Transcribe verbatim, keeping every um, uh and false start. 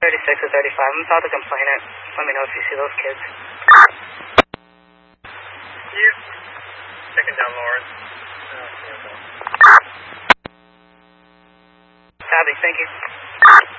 thirty-six or thirty-five. I'm about to complain it. Let me know if you see those kids. You. Taking down Lawrence. Copy, thank you.